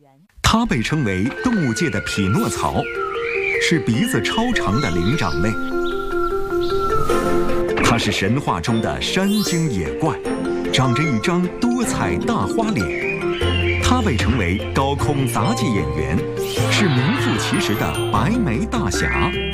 它被称为动物界的匹诺曹，是鼻子超长的灵长类。它是神话中的山精野怪，长着一张多彩大花脸。它被称为高空杂技演员，是名副其实的白眉大侠。